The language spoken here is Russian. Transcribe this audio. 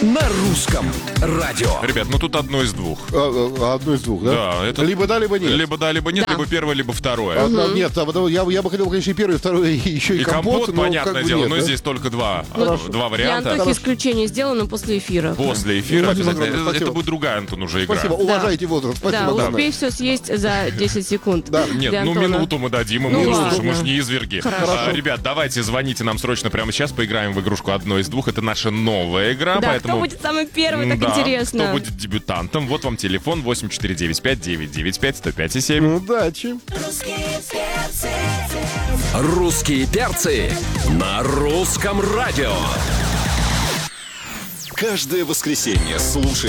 на русском радио. Ребят, ну тут одно из двух. Одно из двух, да? Да, это... Либо да, либо нет. Либо да, либо нет, Да. либо первое, либо второе. Нет, я бы хотел, конечно, и первый, и второй, и еще и И компот, но понятное как бы дело, нет, но да? здесь только два Для варианта. Антохи исключение сделано после эфира. После эфира Спасибо обязательно. огромное, спасибо. Это будет другая, Антон, уже игра. Спасибо, уважайте возраст. Спасибо Да, огромное. успей все съесть за 10 секунд. Да. Нет, для ну Антона. минуту мы дадим ему. Ну Ну, ладно. слушай, мы же не изверги. Хорошо. Ребят, давайте звоните нам срочно прямо сейчас, поиграем в игрушку одно из двух. Это наша новая игра, Да, поэтому... кто будет самый первый, так Да, интересно. кто будет дебютантом. Вот вам телефон 8495-995-105-7. Удачи. Русские перцы на русском радио. Каждое воскресенье слушай